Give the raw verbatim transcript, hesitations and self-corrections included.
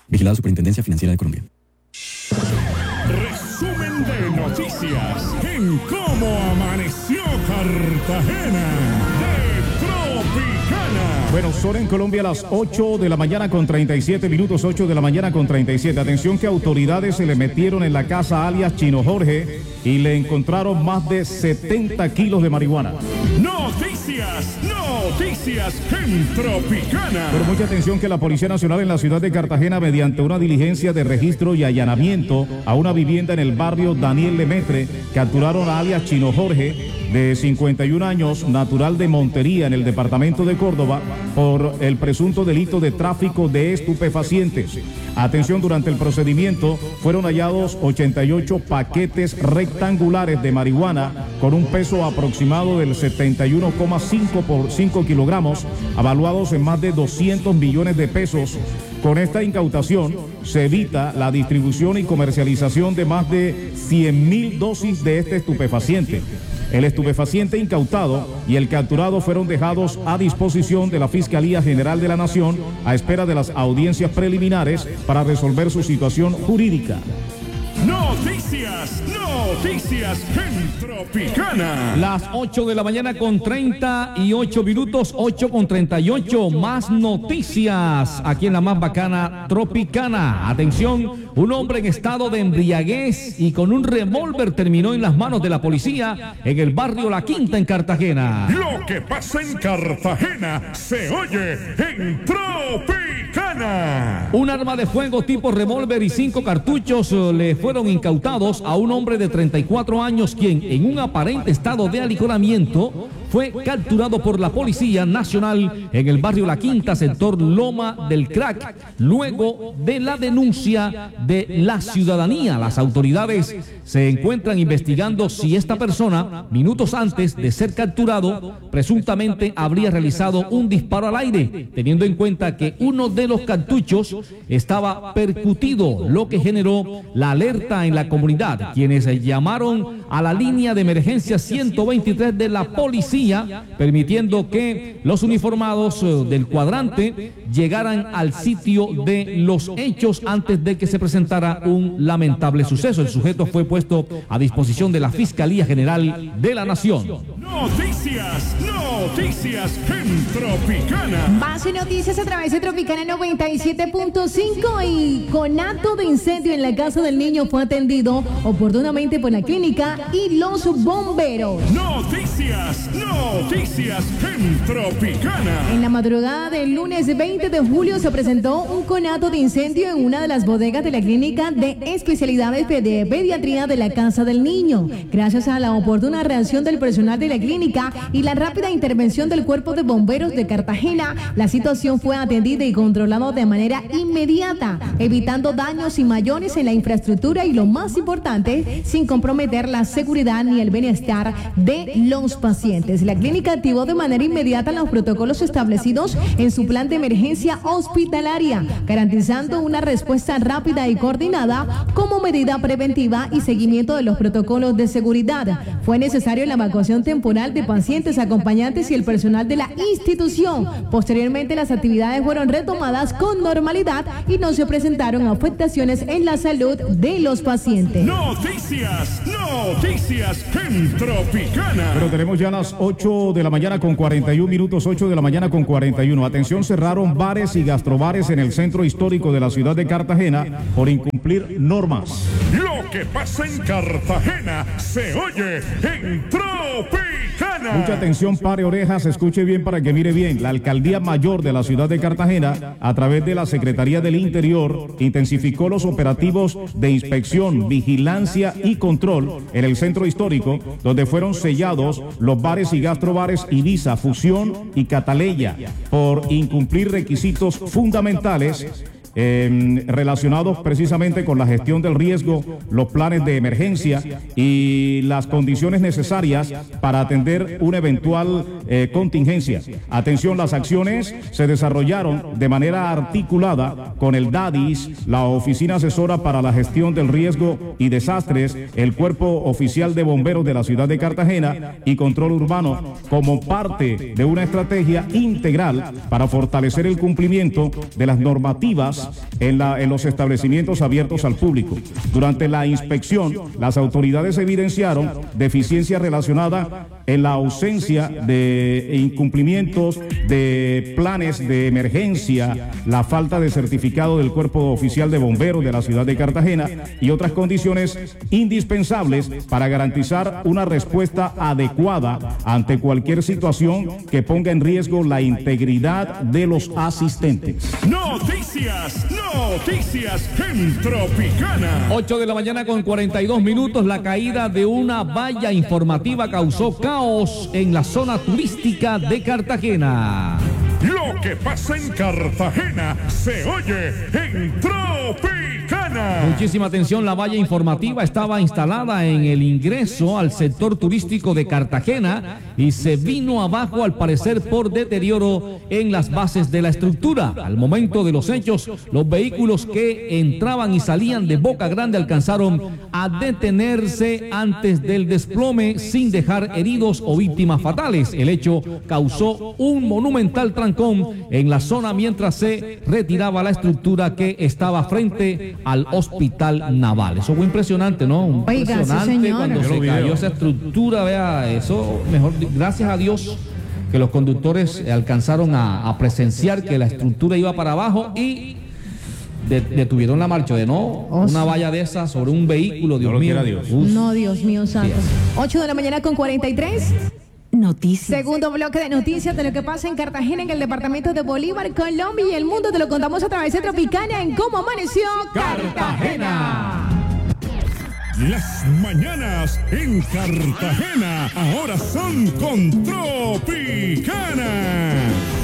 Vigilada Superintendencia Financiera de Colombia. Resumen de noticias en cómo amaneció Cartagena de Tropicana. Bueno, son en Colombia las ocho de la mañana con treinta y siete minutos, ocho de la mañana con treinta y siete. Atención que autoridades se le metieron en la casa alias Chino Jorge y le encontraron más de setenta kilos de marihuana. Noticias, noticias en Tropicana. Pero mucha atención que la Policía Nacional en la ciudad de Cartagena, mediante una diligencia de registro y allanamiento a una vivienda en el barrio Daniel Lemaitre, capturaron a alias Chino Jorge, de cincuenta y un años, natural de Montería, en el departamento de Córdoba, por el presunto delito de tráfico de estupefacientes. Atención, durante el procedimiento fueron hallados ochenta y ocho paquetes rectangulares de marihuana con un peso aproximado del setenta y uno coma cinco por cinco kilogramos, avaluados en más de doscientos millones de pesos. Con esta incautación se evita la distribución y comercialización de más de cien mil dosis de este estupefaciente. El estupefaciente incautado y el capturado fueron dejados a disposición de la Fiscalía General de la Nación a espera de las audiencias preliminares para resolver su situación jurídica. Noticias, noticias en Tropicana. Las ocho de la mañana con treinta y ocho minutos, ocho con treinta y ocho, más noticias aquí en la más bacana Tropicana. Atención, un hombre en estado de embriaguez y con un revólver terminó en las manos de la policía en el barrio La Quinta en Cartagena. Lo que pasa en Cartagena se oye en Tropicana. Un arma de fuego tipo revólver y cinco cartuchos le fueron incautados a un hombre de treinta y cuatro años, quien en un aparente estado de alicoramiento fue capturado por la Policía Nacional en el barrio La Quinta, sector Loma del Crack, luego de la denuncia de la ciudadanía. Las autoridades se encuentran investigando si esta persona, minutos antes de ser capturado, presuntamente habría realizado un disparo al aire, teniendo en cuenta que uno de los cartuchos estaba percutido, lo que generó la alerta en la comunidad, quienes llamaron a la línea de emergencia ciento veintitrés de la policía, permitiendo que los uniformados del cuadrante llegaran al sitio de los hechos antes de que se presentara un lamentable suceso. El sujeto fue puesto a disposición de la Fiscalía General de la Nación. Noticias, noticias en Tropicana. Más noticias a través de Tropicana noventa y siete punto cinco. Y conato de incendio en la casa del niño fue atendido oportunamente por la clínica y los bomberos. Noticias, noticias en Tropicana. En la madrugada del lunes veinte de julio se presentó un conato de incendio en una de las bodegas de la clínica de especialidades de pediatría de la casa del niño. Gracias a la oportuna reacción del personal de la clínica y la rápida intervención del Cuerpo de Bomberos de Cartagena, la situación fue atendida y controlada de manera inmediata, evitando daños y mayores en la infraestructura y, lo más importante, sin comprometer la seguridad ni el bienestar de los pacientes. La clínica activó de manera inmediata los protocolos establecidos en su plan de emergencia hospitalaria, garantizando una respuesta rápida y coordinada como medida preventiva y seguimiento de los protocolos de seguridad. Fue necesario la evacuación temporal de pacientes, acompañantes y el personal de la institución. Posteriormente, las actividades fueron retomadas con normalidad y no se presentaron afectaciones en la salud de los pacientes. Noticias, noticias en Tropicana. Pero tenemos ya las ocho de la mañana con cuarenta y uno minutos, ocho de la mañana con cuarenta y uno. Atención, cerraron bares y gastrobares en el centro histórico de la ciudad de Cartagena por incumplir normas. Lo que pasa en Cartagena se oye en Tropicana. Mucha atención, pare orejas, escuche bien para que mire bien. La Alcaldía Mayor de la ciudad de Cartagena, a través de la Secretaría del Interior, intensificó los operativos de inspección, vigilancia y control en el centro histórico, donde fueron sellados los bares y gastrobares Ibiza, Fusión y Cataleya por incumplir requisitos fundamentales Eh, relacionados precisamente con la gestión del riesgo, los planes de emergencia y las condiciones necesarias para atender una eventual eh, contingencia. Atención, las acciones se desarrollaron de manera articulada con el DADIS, la Oficina Asesora para la Gestión del Riesgo y Desastres, el Cuerpo Oficial de Bomberos de la ciudad de Cartagena y Control Urbano, como parte de una estrategia integral para fortalecer el cumplimiento de las normativas rojas en, la, en los establecimientos abiertos al público. Durante la inspección, las autoridades evidenciaron deficiencias relacionadas en la ausencia de incumplimientos de planes de emergencia, la falta de certificado del Cuerpo Oficial de Bomberos de la ciudad de Cartagena y otras condiciones indispensables para garantizar una respuesta adecuada ante cualquier situación que ponga en riesgo la integridad de los asistentes. Noticias, noticias en Tropicana. ocho de la mañana con cuarenta y dos minutos. La caída de una valla informativa causó caos en la zona turística de Cartagena. Lo que pasa en Cartagena se oye en Tropicana. Muchísima atención, la valla informativa estaba instalada en el ingreso al sector turístico de Cartagena y se vino abajo al parecer por deterioro en las bases de la estructura. Al momento de los hechos, los vehículos que entraban y salían de Boca Grande alcanzaron a detenerse antes del desplome sin dejar heridos o víctimas fatales. El hecho causó un monumental trancón en la zona mientras se retiraba la estructura que estaba frente al hospital naval. Eso fue impresionante, ¿no? Oiga, Impresionante sí, señor. cuando se cayó esa estructura, vea, eso mejor, gracias a Dios que los conductores alcanzaron a, a presenciar que la estructura iba para abajo y de, detuvieron la marcha. De no, Oh, una sí. valla de esas sobre un vehículo, Dios No lo mío. quiera Dios. Uf. No, Dios mío santo. ocho de la mañana con cuarenta y tres. Noticias. Segundo bloque de noticias de lo que pasa en Cartagena, en el departamento de Bolívar, Colombia y el mundo. Te lo contamos a través de Tropicana en Cómo Amaneció Cartagena. Las mañanas en Cartagena ahora son con Tropicana.